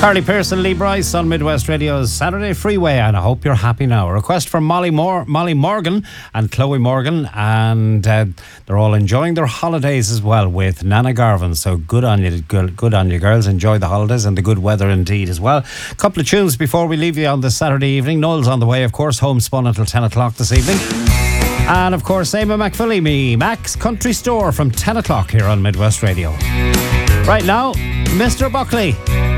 Carly Pearson, Lee Bryce on Midwest Radio's Saturday Freeway, and I hope you're happy now. A request from Molly Morgan and Chloe Morgan, and they're all enjoying their holidays as well with Nana Garvin. So good on you, good on you, girls. Enjoy the holidays and the good weather indeed as well. A couple of tunes before we leave you on this Saturday evening. Noel's on the way, of course, homespun until 10 o'clock this evening. And of course, Eamon McPhilly, me, Mac's Country Store from 10 o'clock here on Midwest Radio. Right now, Mr. Buckley.